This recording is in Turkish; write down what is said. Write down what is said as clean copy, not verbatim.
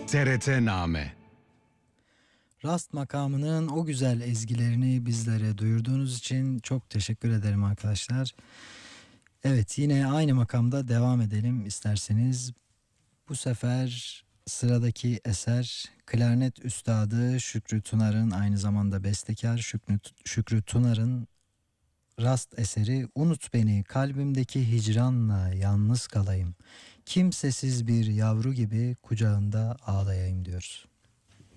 TRT-Name. Rast makamının o güzel ezgilerini bizlere duyurduğunuz için çok teşekkür ederim arkadaşlar. Evet, yine aynı makamda devam edelim isterseniz. Bu sefer sıradaki eser klarnet üstadı Şükrü Tunar'ın, aynı zamanda bestekar Şükrü Tunar'ın rast eseri "Unut beni, kalbimdeki hicranla yalnız kalayım. Kimsesiz bir yavru gibi kucağında ağlayayım" diyoruz.